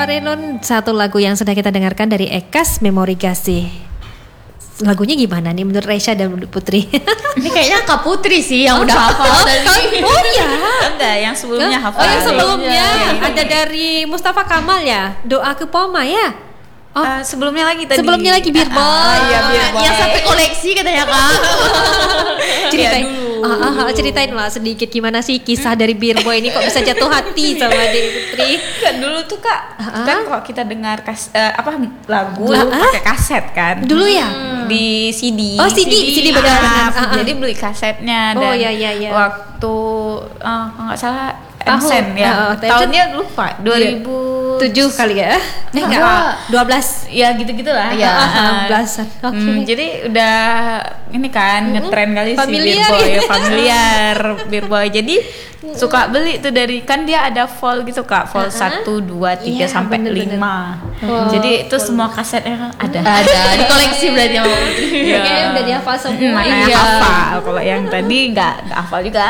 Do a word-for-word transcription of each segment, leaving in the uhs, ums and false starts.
Warelon, satu lagu yang sudah kita dengarkan dari Ekas, Memori Kasih. Lagunya gimana nih menurut Reisha dan Putri? Ini kayaknya Kak Putri sih yang oh, udah hafal oh, tadi. Oh iya. Enggak, yang sebelumnya oh, hafal. Oh yang sebelumnya ya, ada dari Mustafa Kamal ya, Doa ke Poma ya. Oh, uh, sebelumnya lagi tadi. Sebelumnya lagi Bir Boy. Ah, iya, Bir Boy. Yang sampai koleksi katanya Kak. Ceritain. Ah, ah, ah, ceritain lah sedikit gimana sih kisah dari Bir Boy ini kok bisa jatuh hati sama Dewi Putri. Kan dulu tuh Kak, ah, kan kalau kita dengar kas, uh, apa lagu ah, pakai kaset kan. Dulu ya? Hmm. Di C D. Oh, C D, C D benar. Ah, Ah, ah. Jadi beli kasetnya dan oh, iya, iya, iya. waktu uh, enggak salah Tahun, Ensen ya. uh, tahunnya lupa dua ribu tujuh kali ya. Eh enggak, dua belas. Ya gitu-gitulah. Iya, enam belasan. Oke. Hmm, jadi udah ini kan mm-hmm. ngetren kali familiar si Bir Boy, ya. familiar Bir Boy. Jadi mm-hmm. suka beli tuh dari kan dia ada vol gitu Kak, vol satu, dua, tiga sampai lima. Oh, jadi itu semua kasetnya ada. Ada di koleksi berarti sama Putri. Ya. Kayaknya udah dihafal semua. Mana yang Iya. hafal, kalau yang tadi enggak enggak hafal juga.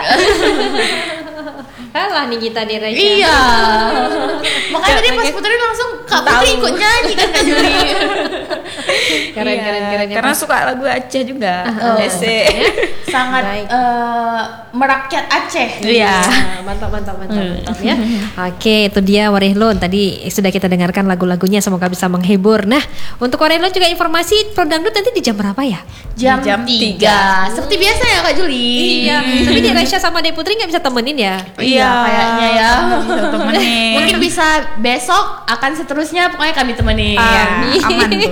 Kalah nih kita di Reisha. Iya. Makanya tadi pas Putri langsung Kak Putri ikut nyanyi kan Kak Juli. Keren, Iya, keren, keren. Karena suka lagu Aceh juga. Oh. Aceh. Sangat uh, merakyat Aceh. Iya. Nah, mantap, mantap, mantap, mantap ya. Oke, itu dia Warehlon. Tadi sudah kita dengarkan lagu-lagunya, semoga bisa menghibur. Nah, untuk Warehlon juga informasi Pro Dangdut nanti di jam berapa ya? Jam, jam tiga. Seperti biasa ya Kak Juli. Iya. Tapi di Reisha sama Dewi Putri nggak bisa temenin ya? Iya, kayaknya ya. Bisa temenin. Mungkin bisa besok, akan seterusnya pokoknya kami temenin. Iya, aman tuh.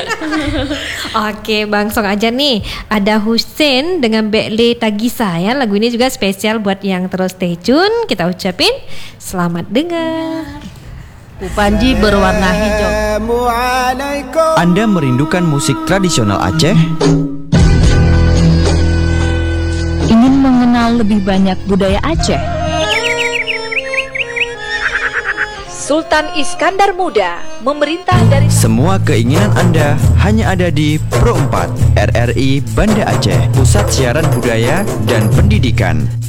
Oke, langsung aja nih. Ada Hussein dengan Bekle Tagisa ya. Lagu ini juga spesial buat yang terus stay tune. Kita ucapin selamat dengar. Panji berwarna hijau. Anda merindukan musik tradisional Aceh? Ingin mengenal lebih banyak budaya Aceh? Sultan Iskandar Muda, memerintah dari... Semua keinginan Anda hanya ada di Pro empat R R I Banda Aceh, Pusat Siaran Budaya dan Pendidikan.